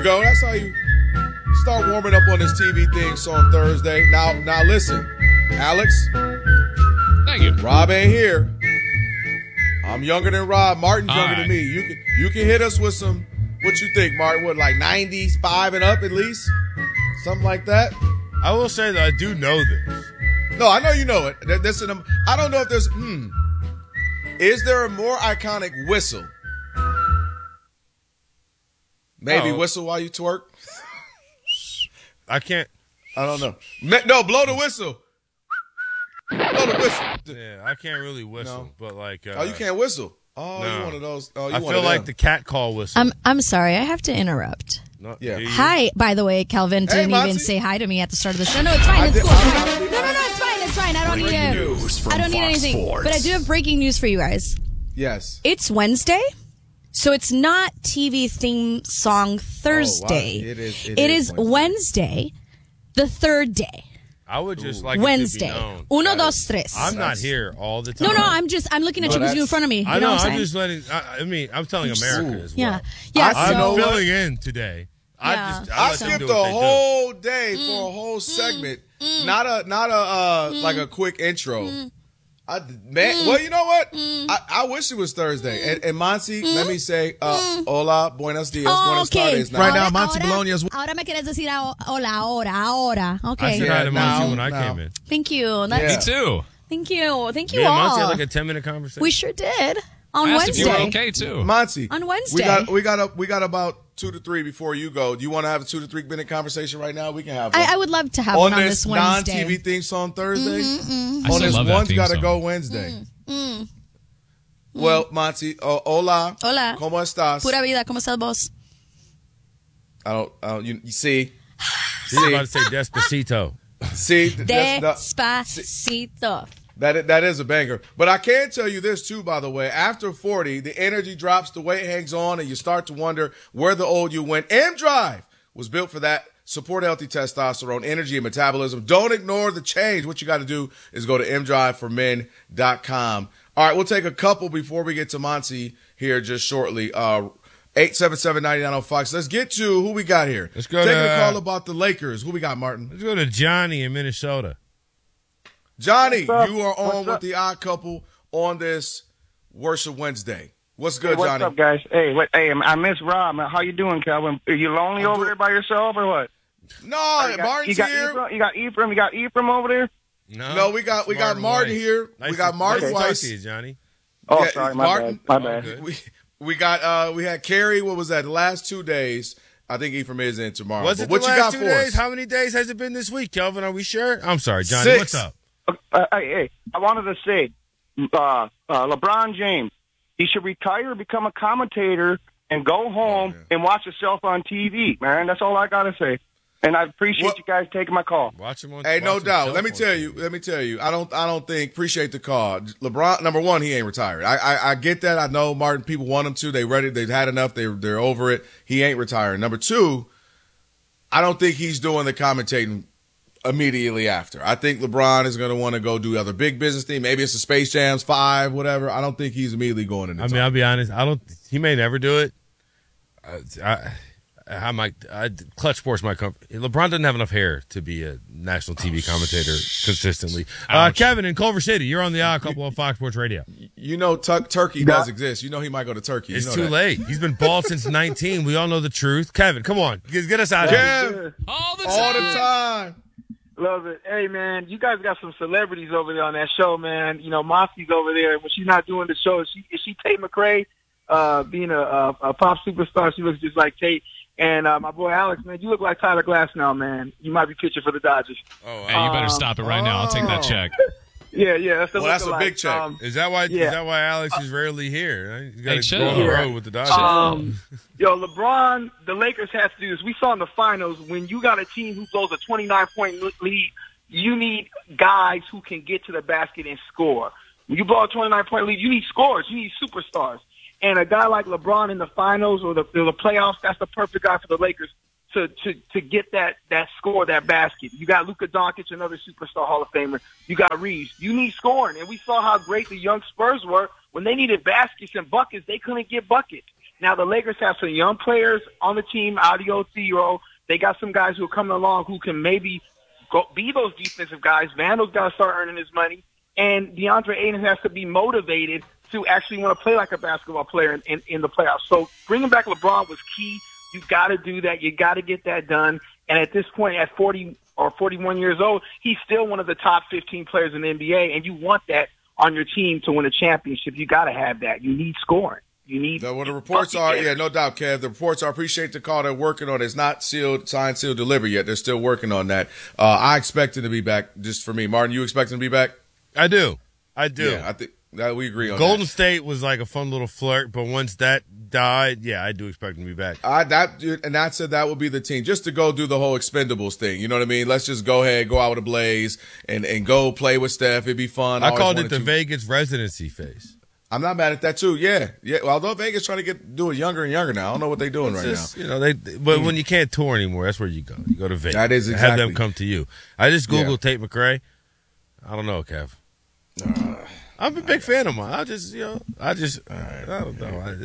go. That's how you start warming up on this TV thing on Thursday. Now listen, Alex. Thank you. Rob ain't here. I'm younger than Rob. Martin's younger than me. You can hit us with some. What you think, Martin? What, like 95 and up at least? Something like that? I will say that I do know this. No, I know you know it. I don't know if there's. Is there a more iconic whistle? Maybe whistle while you twerk? I can't. I don't know. No, blow the whistle. Blow the whistle. Yeah, I can't really whistle, but like. You can't whistle. Oh, no. You're one of those. Oh, I feel like the cat call whistle. I'm sorry, I have to interrupt. No, yeah. Hi, by the way, Calvin didn't even say hi to me at the start of the show. No, it's fine. It's cool. No, it's fine. I don't need anything. Sports. But I do have breaking news for you guys. Yes. It's Wednesday, so it's not TV theme song Thursday. Oh, wow. It is Wednesday, the third day. I would just like Wednesday. It to be known. Uno, dos, tres. I'm not here all the time. No, I'm looking at you because you're in front of me. I know. I'm just letting. I'm telling America as well. Yeah. I'm filling in today. Yeah. I skipped a whole day for a whole segment. Not a like a quick intro. Well, you know what? I wish it was Thursday. And Monty, let me say, hola, buenos dias, buenas tardes. Right now, Monty Bologna is. Ahora me quieres decir hola, ahora. Okay. I said hi to Monty when I came in. Thank you. Me too. Thank you. Thank you Me and all. Monty had like a 10-minute conversation. We sure did. On I asked Wednesday. if you were okay too. Monty. On Wednesday. We got about 2 to 3 before you go. Do you want to have a 2 to 3 minute conversation right now? We can have one. I would love to have one on this Wednesday. non-TV theme song Thursday. On this love that one's theme got to song. go Wednesday. Well, Monty, hola. Hola. ¿Cómo estás? Pura vida. ¿Cómo estás vos? You see? He's about to say Despacito. See? Despacito. That is a banger. But I can tell you this, too, by the way. After 40, the energy drops, the weight hangs on, and you start to wonder where the old you went. M-Drive was built for that. Support healthy testosterone, energy, and metabolism. Don't ignore the change. What you got to do is go to mdriveformen.com. All right, we'll take a couple before we get to Monty here just shortly. 877-99 Fox. Let's get to who we got here. Let's go Taking a call about the Lakers. Who we got, Martin? Let's go to Johnny in Minnesota. Johnny, you are on with the Odd Couple on this Worship Wednesday. What's good, what's Johnny? What's up, guys? Hey, I miss Rob. How you doing, Calvin? Are you lonely over there by yourself or what? No, Martin's here. You got Ephraim over there? No, we got Martin here. Nice we got Martin Weiss. Weiss. Johnny. Oh, Yeah, sorry, Martin. my bad. We had Carrie. What was that? The last 2 days. I think Ephraim is in tomorrow. Was it what the you last got 2 for days? us? How many days has it been this week, Kelvin? Are we sure? I'm sorry, Johnny. 6. What's up? Hey, I wanted to say, LeBron James, he should retire, become a commentator, and go home and watch himself on TV, man. That's all I got to say. And I appreciate you guys taking my call. Watch him on. Hey, no watch doubt. himself Let me tell you. I don't think appreciate the call. LeBron, number one, he ain't retired. I get that. I know Martin. People want him to. They ready. They've had enough. They're over it. He ain't retiring. Number two, I don't think he's doing the commentating immediately after. I think LeBron is going to want to go do other big business thing. Maybe it's a Space Jams 5, whatever. I don't think he's immediately going in. I'll be honest. He may never do it. Clutch Sports my company. LeBron doesn't have enough hair to be a national TV commentator consistently. Kevin in Culver City, you're on the Odd Couple on Fox Sports Radio. You know, Turkey does exist. You know he might go to Turkey. It's too late. He's been bald since 19. We all know the truth. Kevin, come on, get us out of here. All the time. Love it. Hey, man, you guys got some celebrities over there on that show, man. You know, Mossie's over there. When she's not doing the show, is she Tate McRae? Being a pop superstar, she looks just like Tate. And my boy Alex, man, you look like Tyler Glass now, man. You might be pitching for the Dodgers. Hey, you better stop it right now. I'll take that check. Yeah. That's a big check. Is that why Alex is rarely here? He's got to go on the road with the Dodgers. LeBron, the Lakers have to do this. We saw in the finals, when you got a team who blows a 29-point lead, you need guys who can get to the basket and score. When you blow a 29-point lead, you need scorers. You need superstars. And a guy like LeBron in the finals or the playoffs, that's the perfect guy for the Lakers to get that score, that basket. You got Luka Doncic, another superstar Hall of Famer. You got Reeves. You need scoring. And we saw how great the young Spurs were. When they needed baskets and buckets, they couldn't get buckets. Now, the Lakers have some young players on the team, Audio, Theo. They got some guys who are coming along who can maybe be those defensive guys. Vandal's got to start earning his money. And DeAndre Ayton has to be motivated to actually want to play like a basketball player in the playoffs. So bringing back LeBron was key. You got to do that. You got to get that done. And at this point, at 40 or 41 years old, he's still one of the top 15 players in the NBA, and you want that on your team to win a championship. You got to have that. You need scoring. You need. Well, the reports are, no doubt, Kev. The reports are, appreciate the call. They're working on it. It's not signed, sealed, delivered yet. They're still working on that. I expect him to be back. Just for me, Martin, you expect him to be back? I do. Yeah, I think that we agree on. Golden State was like a fun little flirt, but once that died, yeah, I do expect him to be back. I said that would be the team, just to go do the whole Expendables thing. You know what I mean? Let's just go ahead, go out with a blaze, and go play with Steph. It'd be fun. I called it the Vegas residency phase. I'm not mad at that too. Yeah. Well, although Vegas trying to do it younger and younger now. I don't know what they're doing now. You know, but when you can't tour anymore, that's where you go. You go to Vegas. That is exactly. Have them come to you. I just Googled Tate McRae. I don't know, Kev. I'm a big fan of mine. I don't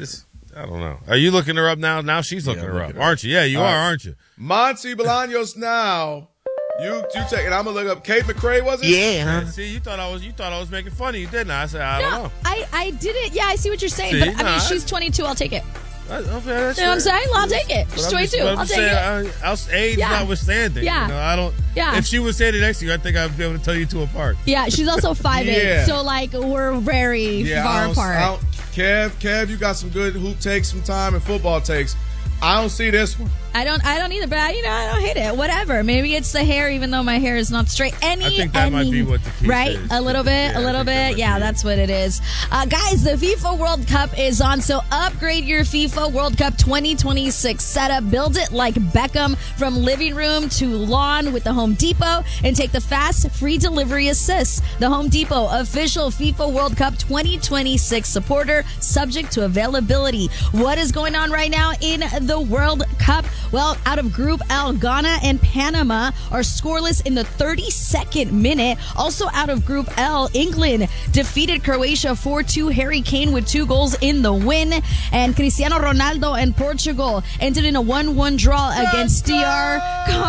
know. Are you looking her up now? Now she's looking her up, aren't you? Yeah, you are, aren't you? Monty Bolaños now. You take it. I'm gonna look up Kate McRae, was it? Yeah. See, you thought I was making fun of you, didn't I? I said I don't know. I didn't. Yeah, I see what you're saying, See, but I mean, she's 22. I'll take it. Okay, You know what I'm saying? Well, I'll take it. She's 22. I'll take it. Age notwithstanding. Yeah. You know, I don't. Yeah. If she was standing next to you, I think I'd be able to tell you two apart. Yeah, she's also 5'8", Yeah. so like we're very far apart. Kev, you got some good hoop takes, some time and football takes. I don't see this one. I don't either, but I don't hate it. Whatever. Maybe it's the hair, even though my hair is not straight. I think that might be what the key right? is. A little bit. Yeah, that's what it is. Guys, the FIFA World Cup is on, so upgrade your FIFA World Cup 2026 setup. Build it like Beckham from living room to lawn with the Home Depot, and take the fast, free delivery assist. The Home Depot, official FIFA World Cup 2026 supporter, subject to availability. What is going on right now in the World Cup? Well, out of Group L, Ghana and Panama are scoreless in the 32nd minute. Also out of Group L, England defeated Croatia 4-2. Harry Kane with 2 goals in the win. And Cristiano Ronaldo and Portugal ended in a 1-1 draw against DR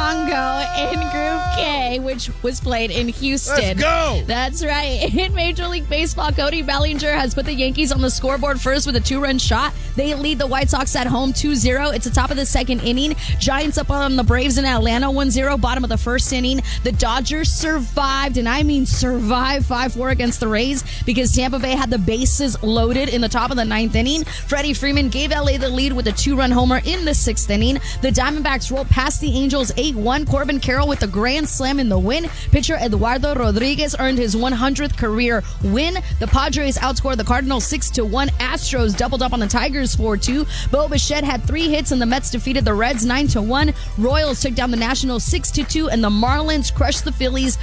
Congo in Group K, which was played in Houston. Let's go! That's right. In Major League Baseball, Cody Bellinger has put the Yankees on the scoreboard first with a 2-run shot. They lead the White Sox at home 2-0. It's the top of the second inning. Giants up on the Braves in Atlanta 1-0, bottom of the first inning. The Dodgers survived, and I mean survived, 5-4 against the Rays because Tampa Bay had the bases loaded in the top of the 9th inning. Freddie Freeman gave LA the lead with a 2-run homer in the 6th inning. The Diamondbacks rolled past the Angels 8-1. Corbin Carroll with a grand slam in the win. Pitcher Eduardo Rodriguez earned his 100th career win. The Padres outscored the Cardinals 6-1. Astros doubled up on the Tigers 4-2. Bo Bichette had 3 hits, and the Mets defeated the Reds 9-1. Royals took down the Nationals 6-2, and the Marlins crushed the Phillies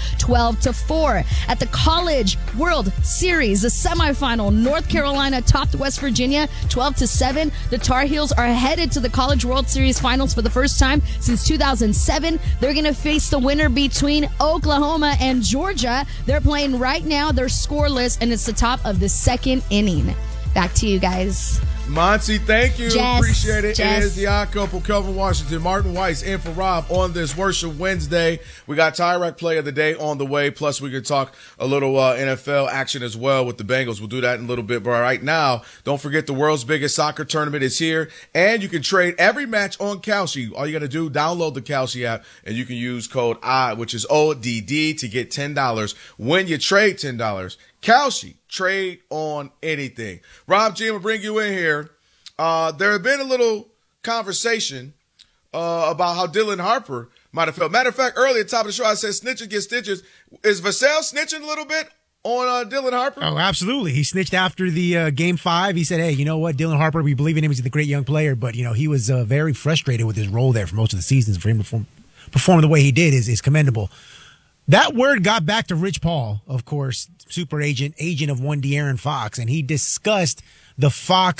12-4. At the College World Series, the semifinal, North Carolina topped West Virginia 12-7. The Tar Heels are headed to the College World Series finals for the first time since 2007. They're going to face the winner between Oklahoma and Georgia. They're playing right now. They're scoreless, and it's the top of the second inning. Back to you guys. Monty, thank you. Appreciate it. Jess. It is the odd couple, Kelvin Washington, Martin Weiss, in for Rob on this Worship Wednesday. We got Tyrek Play of the Day on the way. Plus, we could talk a little NFL action as well with the Bengals. We'll do that in a little bit. But right now, don't forget the world's biggest soccer tournament is here. And you can trade every match on Kalshi. All you got to do, download the Kalshi app, and you can use code I, which is ODD, to get $10 when you trade $10. Kalshi, trade on anything. Rob G, I'm going to bring you in here. There had been a little conversation about how Dylan Harper might have felt. Matter of fact, earlier at the top of the show, I said snitches get stitches. Is Vassell snitching a little bit on Dylan Harper? Oh, absolutely. He snitched after the Game 5. He said, hey, you know what, Dylan Harper, we believe in him. He's a great young player, but, you know, he was very frustrated with his role there for most of the seasons. For him to perform the way he did is commendable. That word got back to Rich Paul, of course, super agent of one De'Aaron Fox, and he discussed the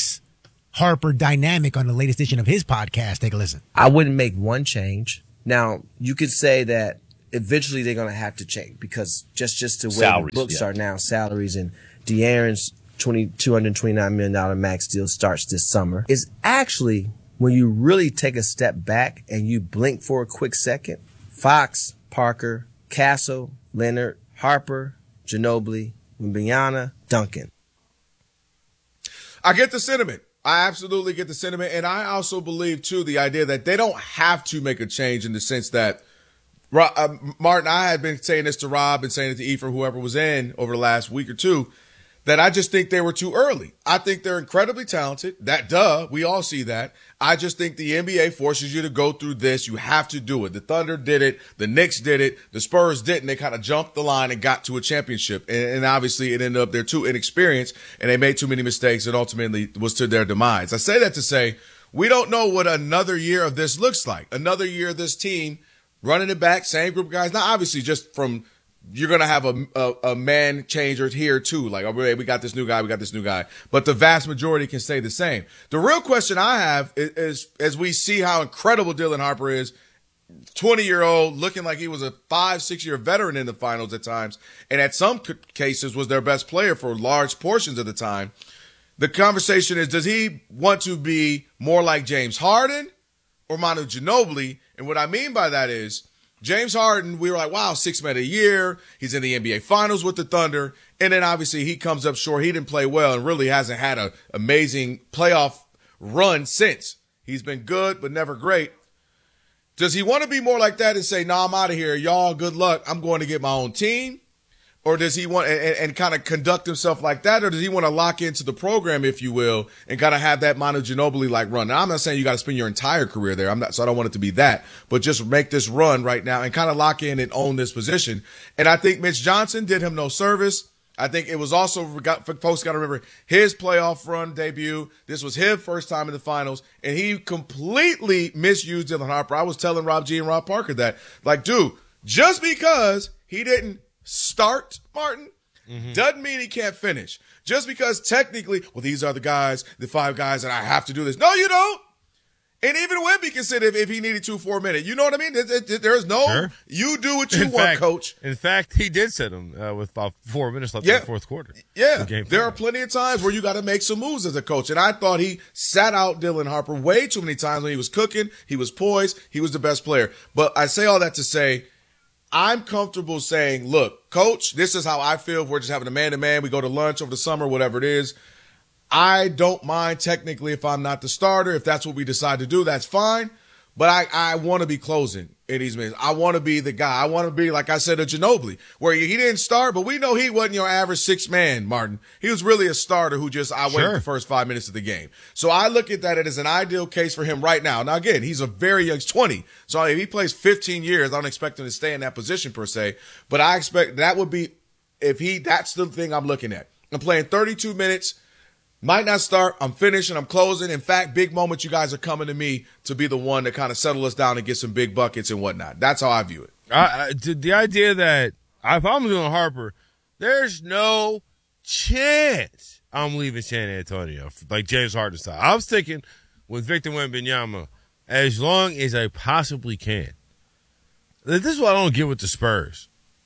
Fox-Harper dynamic on the latest edition of his podcast. Take a listen. I wouldn't make one change. Now, you could say that eventually they're going to have to change because just the way the books are now, salaries and De'Aaron's $229 million max deal starts this summer is actually, when you really take a step back and you blink for a quick second, Fox, Parker, Castle, Leonard, Harper, Ginobili, Wembanyama, Duncan. I get the sentiment. I absolutely get the sentiment. And I also believe, too, the idea that they don't have to make a change in the sense that, Martin, I had been saying this to Rob and saying it to Ephraim, whoever was in over the last week or two, that I just think they were too early. I think they're incredibly talented. We all see that. I just think the NBA forces you to go through this. You have to do it. The Thunder did it. The Knicks did it. The Spurs didn't. They kind of jumped the line and got to a championship. And obviously it ended up they're too inexperienced and they made too many mistakes and ultimately was to their demise. I say that to say we don't know what another year of this looks like. Another year of this team running it back, same group of guys. Now, obviously, just from you're going to have a man changer here, too. Like, oh, we got this new guy. But the vast majority can stay the same. The real question I have is as we see how incredible Dylan Harper is, 20-year-old, looking like he was a 5-6-year veteran in the finals at times, and at some cases was their best player for large portions of the time. The conversation is, does he want to be more like James Harden or Manu Ginobili? And what I mean by that is James Harden, we were like, wow, 6 man a year. He's in the NBA Finals with the Thunder. And then obviously he comes up short. He didn't play well and really hasn't had an amazing playoff run since. He's been good, but never great. Does he want to be more like that and say, I'm out of here. Y'all, good luck. I'm going to get my own team. Or does he want and kind of conduct himself like that? Or does he want to lock into the program, if you will, and kind of have that Manu Ginobili like run? Now, I'm not saying you got to spend your entire career there. So I don't want it to be that, but just make this run right now and kind of lock in and own this position. And I think Mitch Johnson did him no service. I think it was also, folks got to remember his playoff run debut. This was his first time in the finals, and he completely misused Dylan Harper. I was telling Rob G and Rob Parker that, like, dude, just because he didn't start, Martin, doesn't mean he can't finish. Just because technically, well, these are the guys, the 5 guys, and I have to do this. No, you don't. And even Wemby can sit if he needed 2 for a minute. You know what I mean? There's no, sure. You do what you want, coach. In fact, he did sit him with about 4 minutes left in the fourth quarter. Yeah, there are plenty of times where you got to make some moves as a coach. And I thought he sat out Dylan Harper way too many times when he was cooking. He was poised. He was the best player. But I say all that to say, I'm comfortable saying, look, coach, this is how I feel. If we're just having a man-to-man, we go to lunch over the summer, whatever it is. I don't mind technically if I'm not the starter. If that's what we decide to do, that's fine. But I want to be closing in these minutes. I want to be the guy. I want to be, like I said, a Ginobili, where he didn't start, but we know he wasn't your average 6-man, Martin. He was really a starter who just, waited the first 5 minutes of the game. So I look at that as an ideal case for him right now. Now, again, he's a very young, he's 20. So if he plays 15 years, I don't expect him to stay in that position per se. But I expect that would be, that's the thing I'm looking at. I'm playing 32 minutes. Might not start. I'm finishing. I'm closing. In fact, big moments, you guys are coming to me to be the one to kind of settle us down and get some big buckets and whatnot. That's how I view it. The idea that if I'm doing Harper, there's no chance I'm leaving San Antonio like James Harden style. I'm sticking with Victor Wembanyama as long as I possibly can. This is what I don't get with the Spurs.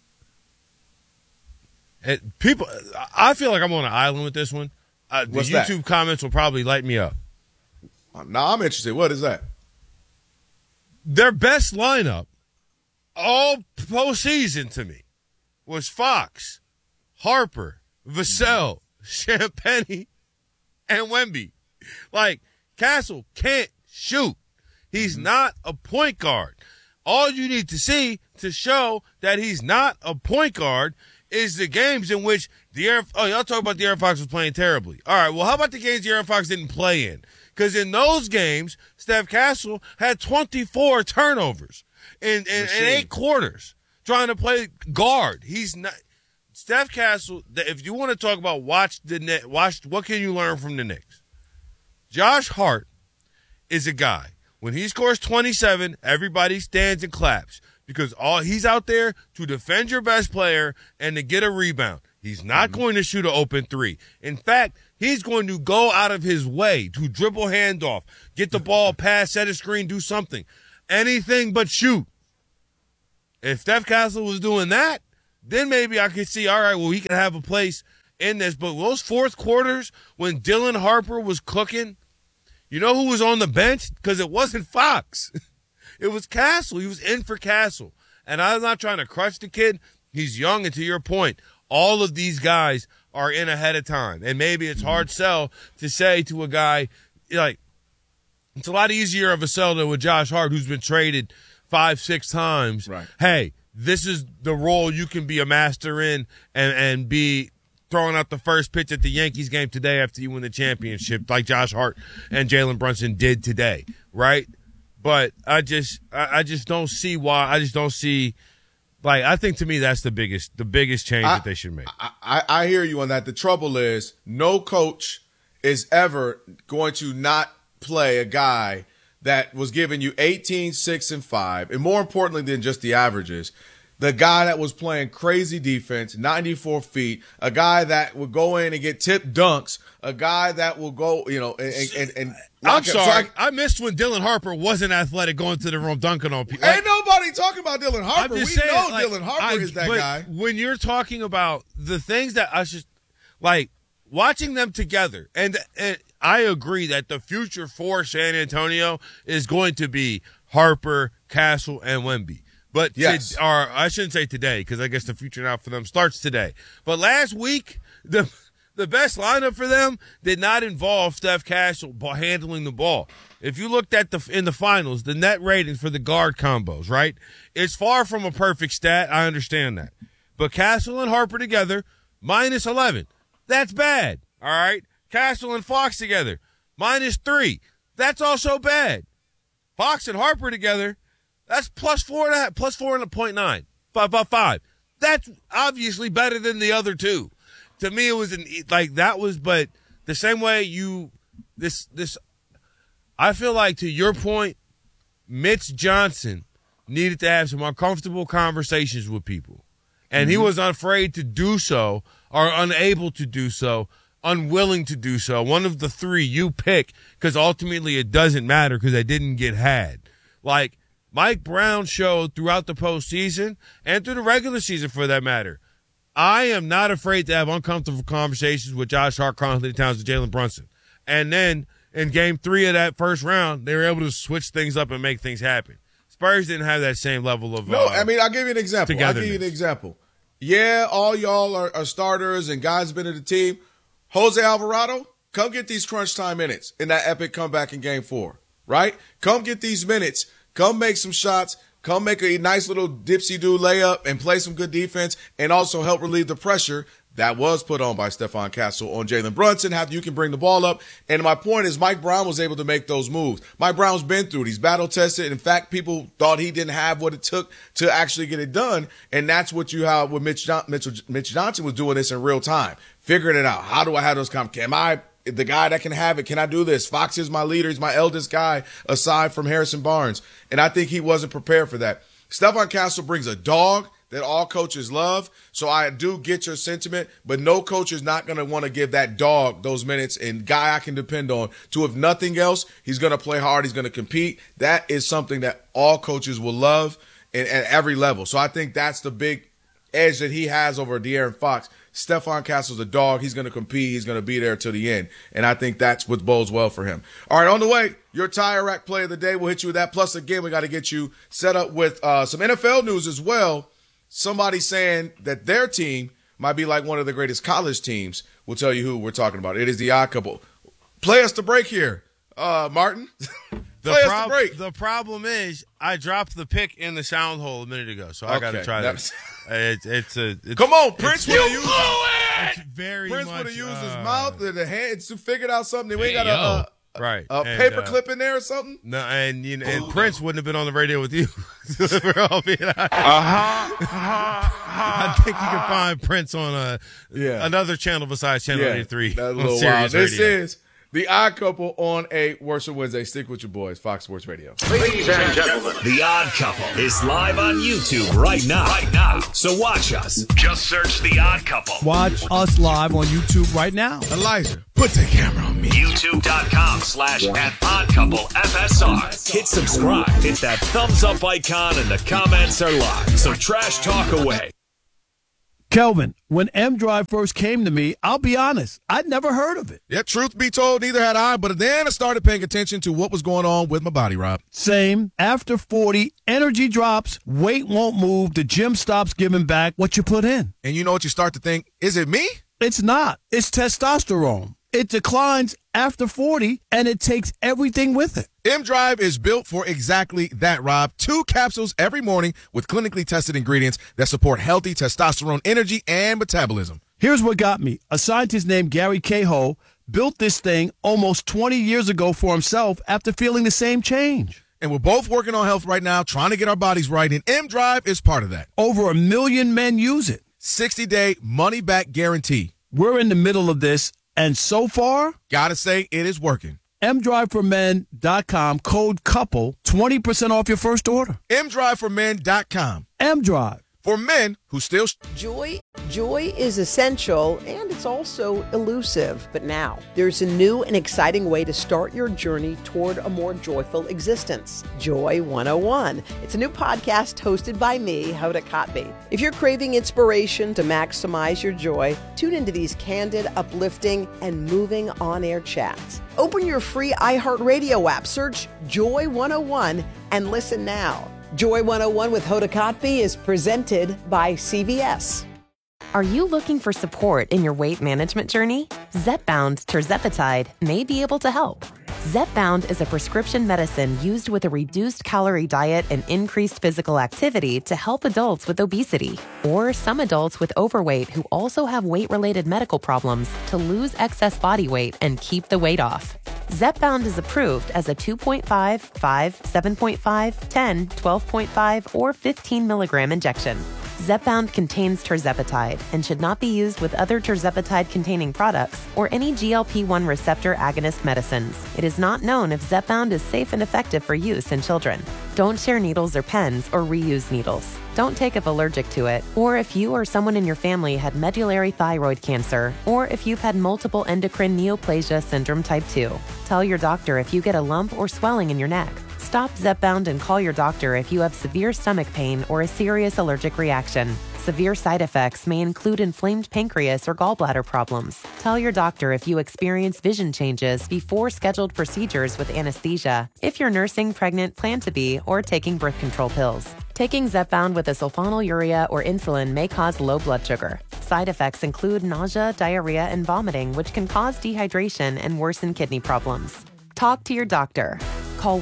And people, I feel like I'm on an island with this one. The YouTube comments will probably light me up. Now I'm interested. What is that? Their best lineup all postseason to me was Fox, Harper, Vassell, Champagnie, and Wemby. Like, Castle can't shoot. He's not a point guard. All you need to see to show that he's not a point guard is the games in which y'all talk about De'Aaron Fox was playing terribly. All right, well, how about the games De'Aaron Fox didn't play in? Because in those games, Steph Castle had 24 turnovers in 8 quarters trying to play guard. He's not Steph Castle. If you want to talk about watch what can you learn from the Knicks? Josh Hart is a guy. When he scores 27, everybody stands and claps. Because he's out there to defend your best player and to get a rebound. He's not going to shoot an open 3. In fact, he's going to go out of his way to dribble handoff, get the ball pass, set a screen, do something. Anything but shoot. If Steph Castle was doing that, then maybe I could see, all right, well, he could have a place in this, but those fourth quarters when Dylan Harper was cooking, you know who was on the bench? Because it wasn't Fox. It was Castle. He was in for Castle. And I'm not trying to crush the kid. He's young, and to your point, all of these guys are in ahead of time. And maybe it's hard sell to say to a guy, like, it's a lot easier of a sell than with Josh Hart, who's been traded 5-6 times. Right. Hey, this is the role you can be a master in and be throwing out the first pitch at the Yankees game today after you win the championship, like Josh Hart and Jalen Brunson did today, right? But I just don't see why. I just don't see. Like, I think to me that's the biggest change that they should make. I hear you on that. The trouble is no coach is ever going to not play a guy that was giving you 18, 6, and 5, and more importantly than just the averages, the guy that was playing crazy defense, 94 feet, a guy that would go in and get tipped dunks, a guy that will go, and I'm sorry. I missed when Dylan Harper wasn't athletic going to the room dunking on people. Ain't nobody talking about Dylan Harper. We saying, know Dylan Harper is that guy. When you're talking about the things that I should, like, watching them together, and I agree that the future for San Antonio is going to be Harper, Castle, and Wemby. But yes. Or I shouldn't say today, because I guess the future now for them starts today. But last week, the best lineup for them did not involve Steph Castle handling the ball. If you looked at in the finals, the net ratings for the guard combos, right? It's far from a perfect stat. I understand that. But Castle and Harper together, minus 11. That's bad. All right? Castle and Fox together, minus 3. That's also bad. Fox and Harper together, that's plus 4.9, about 5. That's obviously better than the other two. To me, it was but the same way I feel like, to your point, Mitch Johnson needed to have some uncomfortable conversations with people. And he was afraid to do so, or unable to do so, unwilling to do so. One of the three you pick, because ultimately it doesn't matter because they didn't get had. Like Mike Brown showed throughout the postseason and through the regular season for that matter. I am not afraid to have uncomfortable conversations with Josh Hart, Karl-Anthony Towns, and Jalen Brunson. And then in game 3 of that first round, they were able to switch things up and make things happen. Spurs didn't have that same level of No, I mean, I'll give you an example. Yeah, all y'all are starters and guys been in the team. Jose Alvarado, come get these crunch time minutes in that epic comeback in game 4, right? Come get these minutes. Come make some shots. Come make a nice little dipsy-do layup and play some good defense and also help relieve the pressure that was put on by Stephon Castle on Jalen Brunson. You can bring the ball up. And my point is Mike Brown was able to make those moves. Mike Brown's been through it. He's battle-tested. In fact, people thought he didn't have what it took to actually get it done. And that's what you have with Mitch Johnson was doing this in real time, figuring it out. How do I have those conversations? Am I the guy that can have it? Can I do this? Fox is my leader. He's my eldest guy aside from Harrison Barnes. And I think he wasn't prepared for that. Stephon Castle brings a dog that all coaches love. So I do get your sentiment, but no coach is not going to want to give that dog those minutes and guy I can depend on to, if nothing else, he's going to play hard. He's going to compete. That is something that all coaches will love at every level. So I think that's the big edge that he has over De'Aaron Fox. Stephon Castle's a dog. He's going to compete. He's going to be there to the end. And I think that's what bodes well for him. All right, on the way, your Tire Rack play of the day. We'll hit you with that. Plus, again, we got to get you set up with some NFL news as well. Somebody saying that their team might be like one of the greatest college teams. We'll tell you who we're talking about. It is the Odd Couple. Play us the break here, Martin. The problem is I dropped the pick in the sound hole a minute ago, so I got to try that. Come on, Prince would have used Prince would have used his mouth and the hands to figure out something. We ain't got a paper clip in there or something. No, and Prince wouldn't have been on the radio with you. I think you can find Prince on another channel besides Channel 83. That's a little wild. This is The Odd Couple on a Worship Wednesday. Stick with your boys, Fox Sports Radio. Ladies and gentlemen, The Odd Couple is live on YouTube right now. So watch us. Just search The Odd Couple. Watch us live on YouTube right now. Elijah, put the camera on me. YouTube.com/@OddCoupleFSR. Hit subscribe. Hit that thumbs up icon and the comments are live. So trash talk away. Kelvin, when M-Drive first came to me, I'll be honest, I'd never heard of it. Yeah, truth be told, neither had I, but then I started paying attention to what was going on with my body, Rob. Same. After 40, energy drops, weight won't move, the gym stops giving back what you put in. And you know what you start to think? Is it me? It's not. It's testosterone. It declines after 40, and it takes everything with it. M-Drive is built for exactly that, Rob. 2 capsules every morning with clinically tested ingredients that support healthy testosterone energy and metabolism. Here's what got me. A scientist named Gary Cahill built this thing almost 20 years ago for himself after feeling the same change. And we're both working on health right now, trying to get our bodies right, and M-Drive is part of that. Over 1 million men use it. 60-day money-back guarantee. We're in the middle of this, and so far, gotta say, it is working. mdriveformen.com, code COUPLE, 20% off your first order. mdriveformen.com. M-Drive. For men who still... Joy is essential, and it's also elusive. But now, there's a new and exciting way to start your journey toward a more joyful existence. Joy 101. It's a new podcast hosted by me, Hoda Kotb. If you're craving inspiration to maximize your joy, tune into these candid, uplifting, and moving on-air chats. Open your free iHeartRadio app, search Joy 101, and listen now. Joy 101 with Hoda Kotb is presented by CVS. Are you looking for support in your weight management journey? Zepbound tirzepatide may be able to help. Zepbound is a prescription medicine used with a reduced calorie diet and increased physical activity to help adults with obesity or some adults with overweight who also have weight-related medical problems to lose excess body weight and keep the weight off. Zepbound is approved as a 2.5, 5, 7.5, 10, 12.5, or 15 milligram injection. Zepbound contains tirzepatide and should not be used with other tirzepatide-containing products or any GLP-1 receptor agonist medicines. It is not known if Zepbound is safe and effective for use in children. Don't share needles or pens or reuse needles. Don't take if allergic to it, or if you or someone in your family had medullary thyroid cancer, or if you've had multiple endocrine neoplasia syndrome type 2. Tell your doctor if you get a lump or swelling in your neck. Stop Zepbound and call your doctor if you have severe stomach pain or a serious allergic reaction. Severe side effects may include inflamed pancreas or gallbladder problems. Tell your doctor if you experience vision changes before scheduled procedures with anesthesia, if you're nursing, pregnant, plan to be, or taking birth control pills. Taking Zepbound with a sulfonylurea or insulin may cause low blood sugar. Side effects include nausea, diarrhea, and vomiting, which can cause dehydration and worsen kidney problems. Talk to your doctor. Call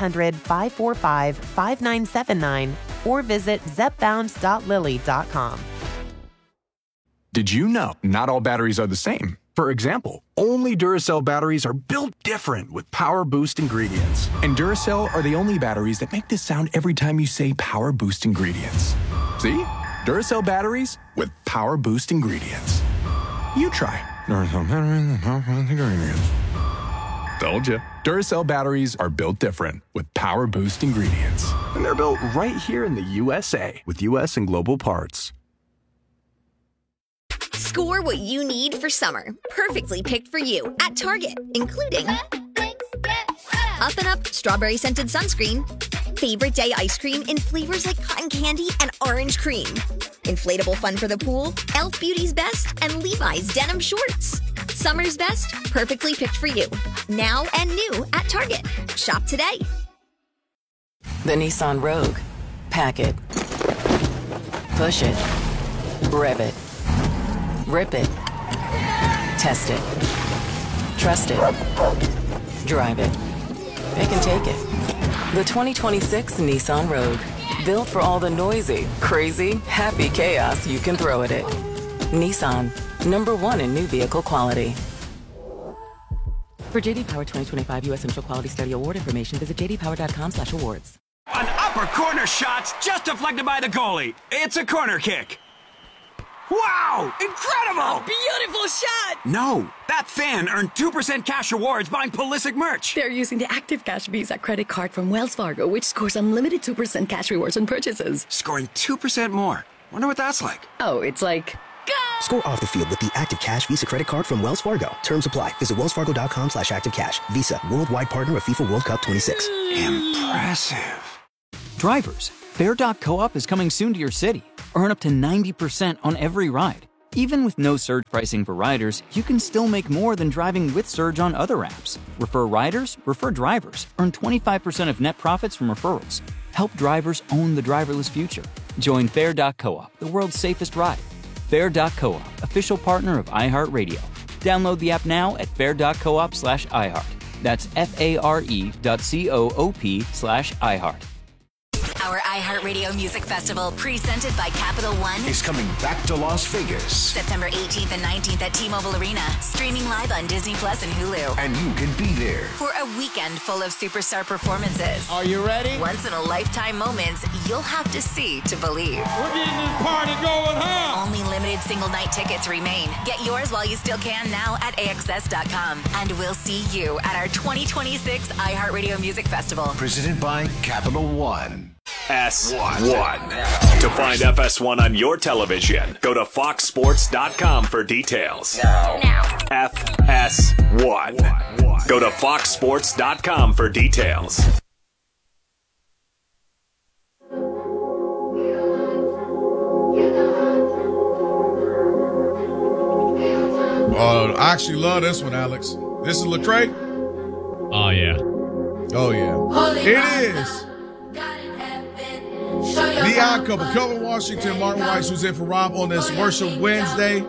1-800-545-5979 or visit zepbound.lily.com. Did you know not all batteries are the same? For example, only Duracell batteries are built different with Power Boost ingredients. And Duracell are the only batteries that make this sound every time you say Power Boost ingredients. See? Duracell batteries with Power Boost ingredients. You try. Duracell batteries with Power Boost ingredients. Told you. Duracell batteries are built different with Power Boost ingredients. And they're built right here in the USA with US and global parts. Score what you need for summer. Perfectly picked for you at Target, including Up and Up strawberry scented sunscreen, favorite day ice cream in flavors like cotton candy and orange cream, inflatable fun for the pool, Elf Beauty's Best, and Levi's denim shorts. Summer's best, perfectly picked for you. Now and new at Target. Shop today. The Nissan Rogue. Pack it. Push it. Rev it. Rip it. Test it. Trust it. Drive it. It can take it. The 2026 Nissan Rogue. Built for all the noisy, crazy, happy chaos you can throw at it. Nissan. #1 in new vehicle quality. For JD Power 2025 U.S. Central Quality Study Award information, visit jdpower.com/awards. An upper corner shot's just deflected by the goalie. It's a corner kick. Wow! Incredible! A beautiful shot! No, that fan earned 2% cash rewards buying Pulisic merch. They're using the Active Cash Visa credit card from Wells Fargo, which scores unlimited 2% cash rewards on purchases. Scoring 2% more. Wonder what that's like. Oh, it's like... Go! Score off the field with the Active Cash Visa credit card from Wells Fargo. Terms apply. Visit wellsfargo.com/activecash. Visa, worldwide partner of FIFA World Cup 26. Impressive. Drivers, Fair.coop is coming soon to your city. Earn up to 90% on every ride. Even with no surge pricing for riders, you can still make more than driving with Surge on other apps. Refer riders, refer drivers. Earn 25% of net profits from referrals. Help drivers own the driverless future. Join Fair.coop, the world's safest ride. Fair.coop, official partner of iHeartRadio. Download the app now at fair.coop/iHeart. That's FARE.coop/iHeart. Our iHeartRadio Music Festival, presented by Capital One, is coming back to Las Vegas. September 18th and 19th at T-Mobile Arena, streaming live on Disney Plus and Hulu. And you can be there For a weekend full of superstar performances. Are you ready? Once-in-a-lifetime moments you'll have to see to believe. We're getting this party going, huh? Only limited single-night tickets remain. Get yours while you still can now at AXS.com. And we'll see you at our 2026 iHeartRadio Music Festival. Presented by Capital One. FS1. To find FS1 on your television, go to foxsports.com for details. Now. FS1. Go to foxsports.com for details. I actually love this one, Alex. This is Lecrae? Oh, yeah. Oh, yeah. It is The Odd Couple. Kelvin Washington, Martin Weiss, who's in for Rob on this Worship Wednesday.